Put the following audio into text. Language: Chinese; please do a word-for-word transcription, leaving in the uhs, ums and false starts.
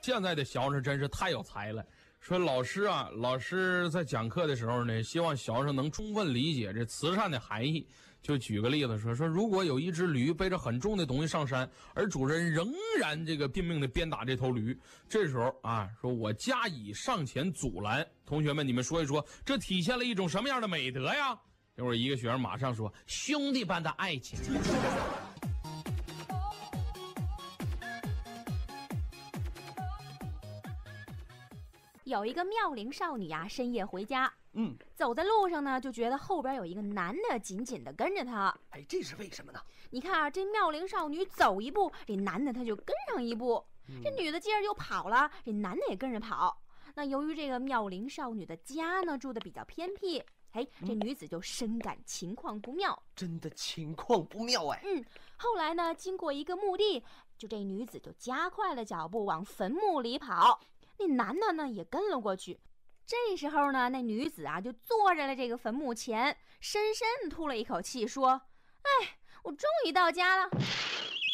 现在的小生真是太有才了。说老师啊，老师在讲课的时候呢，希望小生能充分理解这慈善的含义。就举个例子说，说如果有一只驴背着很重的东西上山，而主人仍然这个拼命的鞭打这头驴，这时候啊，说我加以上前阻拦。同学们，你们说一说，这体现了一种什么样的美德呀？一会儿一个学生马上说，兄弟般的爱情。 有一个妙龄少女呀，深夜回家， 嗯， 走在路上呢，就觉得后边有一个男的紧紧的跟着她。 哎，这是为什么呢？ 你看啊，这妙龄少女走一步，这男的他就跟上一步， 嗯、 这女的接着就跑了，这男的也跟着跑。那由于这个妙龄少女的家呢住的比较偏僻，哎，这女子就深感情况不妙， 嗯、真的情况不妙哎。 嗯，后来呢，经过一个墓地，就这女子就加快了脚步往坟墓里跑。那男的呢也跟了过去，这时候呢，那女子啊就坐在了这个坟墓前，深深吐了一口气，说：“哎，我终于到家了。”